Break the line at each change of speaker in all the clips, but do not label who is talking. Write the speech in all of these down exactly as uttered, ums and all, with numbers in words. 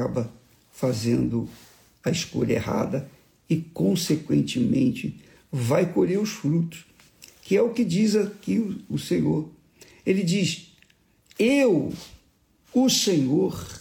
acaba fazendo a escolha errada e, consequentemente, vai colher os frutos, que é o que diz aqui o, o Senhor. Ele diz: eu, o Senhor,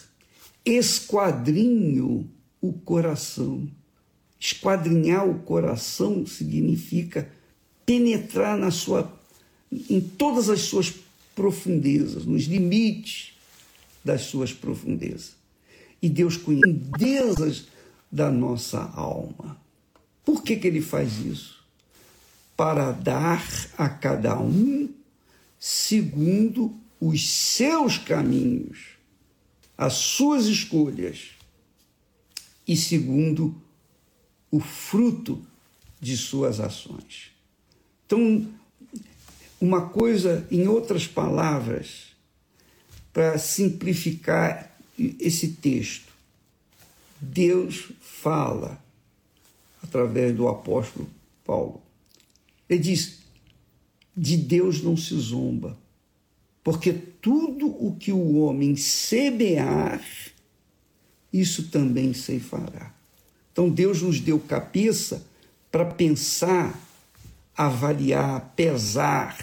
esquadrinho o coração. Esquadrinhar o coração significa penetrar na sua, em todas as suas profundezas, nos limites das suas profundezas. E Deus conhece as profundezas da nossa alma. Por que que ele faz isso? Para dar a cada um segundo os seus caminhos, as suas escolhas e segundo o fruto de suas ações. Então, uma coisa, em outras palavras, para simplificar esse texto, Deus fala através do apóstolo Paulo. Ele diz: de Deus não se zomba, porque tudo o que o homem semear, isso também ceifará. Então Deus nos deu cabeça para pensar, avaliar, pesar,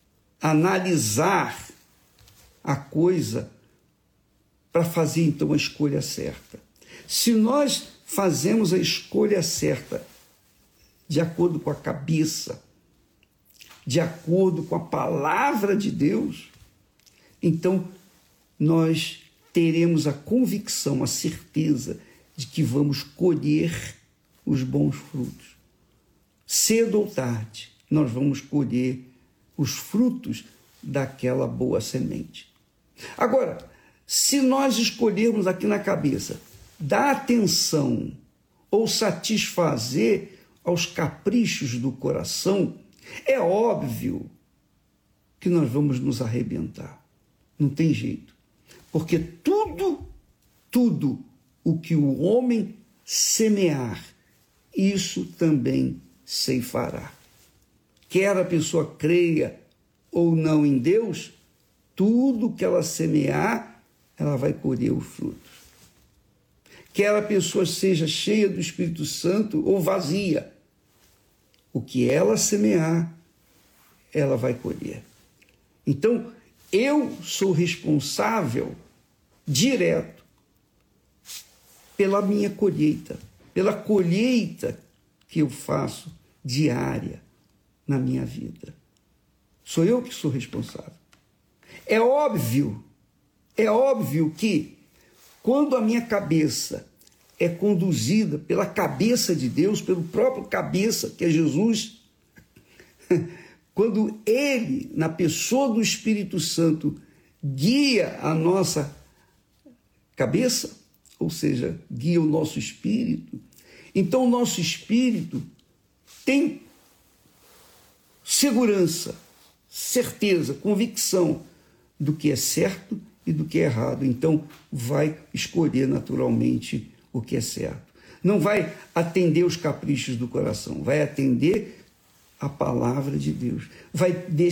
analisar a coisa para fazer então a escolha certa. Se nós fazemos a escolha certa de acordo com a cabeça, de acordo com a palavra de Deus, então nós teremos a convicção, a certeza de que vamos colher os bons frutos. Cedo ou tarde, nós vamos colher os frutos daquela boa semente. Agora, se nós escolhermos aqui na cabeça dar atenção ou satisfazer aos caprichos do coração, é óbvio que nós vamos nos arrebentar. Não tem jeito. Porque tudo, tudo o que o homem semear, isso também ceifará. Quer a pessoa creia ou não em Deus, tudo que ela semear, ela vai colher os frutos. Quer a pessoa seja cheia do Espírito Santo ou vazia, o que ela semear, ela vai colher. Então, eu sou responsável direto pela minha colheita, pela colheita que eu faço diária na minha vida. Sou eu que sou responsável. É óbvio, é óbvio que quando a minha cabeça é conduzida pela cabeça de Deus, pelo próprio cabeça, que é Jesus, quando ele, na pessoa do Espírito Santo, guia a nossa cabeça, ou seja, guia o nosso espírito, então o nosso espírito tem segurança, certeza, convicção do que é certo e do que é errado. Então vai escolher naturalmente o que é certo. Não vai atender os caprichos do coração, vai atender a palavra de Deus. Vai